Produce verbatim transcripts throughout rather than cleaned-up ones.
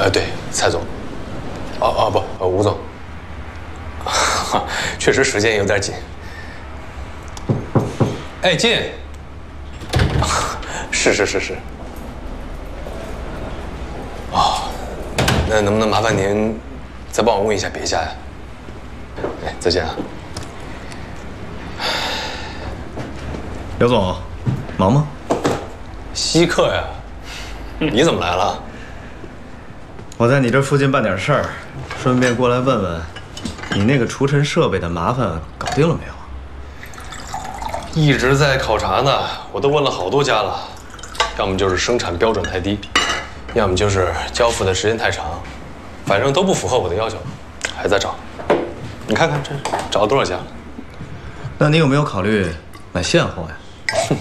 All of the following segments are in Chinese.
呃，对，蔡总。哦哦不，呃，吴总。确实时间有点紧。哎，进。是是是是。哦，那能不能麻烦您再帮我问一下别家呀？哎，再见啊。 刘总，忙吗？ 稀客呀，你怎么来了？ 我在你这附近办点事儿，顺便过来问问，你那个除尘设备的麻烦搞定了没有？ 一直在考察呢，我都问了好多家了，要么就是生产标准太低，要么就是交付的时间太长，反正都不符合我的要求，还在找。你看看这找了多少家？ 那你有没有考虑买现货呀？ 哼，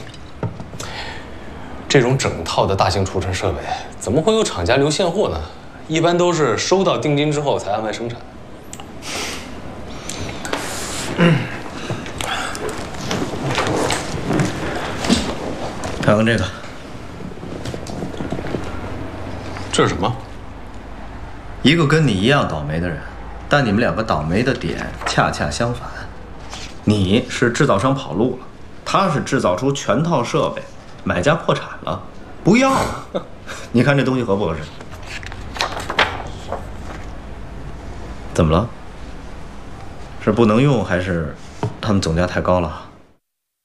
这种整套的大型除尘设备，怎么会有厂家留现货呢？一般都是收到定金之后才安排生产。嗯， 看看这个， 这是什么？ 一个跟你一样倒霉的人，但你们两个倒霉的点恰恰相反。你是制造商跑路了，他是制造出全套设备，买家破产了，不要了。你看这东西合不合适？怎么了？是不能用，还是他们总价太高了？